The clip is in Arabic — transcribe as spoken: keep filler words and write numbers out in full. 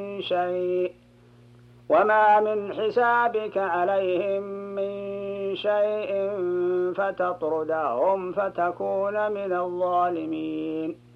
شيء وما من حسابك عليهم من شيء فتطردهم فتكون من الظالمين.